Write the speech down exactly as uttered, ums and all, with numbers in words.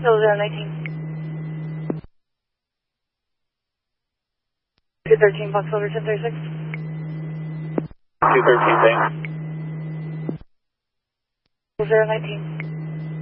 zero nineteen. two thirteen, Foxtrot ten thirty-six. two thirteen, thanks. zero nineteen.